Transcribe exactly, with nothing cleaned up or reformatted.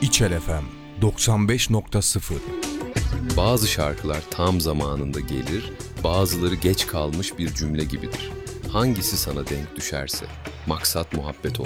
İçel F M doksan beş nokta sıfır. Bazı şarkılar tam zamanında gelir, bazıları geç kalmış bir cümle gibidir. Hangisi sana denk düşerse, maksat muhabbet olur.